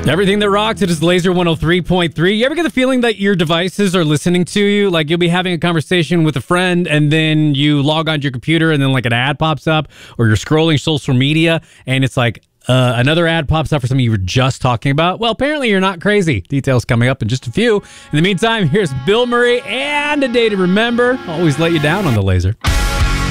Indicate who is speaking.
Speaker 1: Everything that rocks, it is Laser 103.3. You ever get the feeling that your devices are listening to you? Like you'll be having a conversation with a friend and then you log onto your computer and then like an ad pops up, or you're scrolling social media and it's like another ad pops up for something you were just talking about? Well, apparently you're not crazy. Details coming up in just a few. In the meantime, here's Bill Murray and A Day to Remember. Always let you down on the Laser.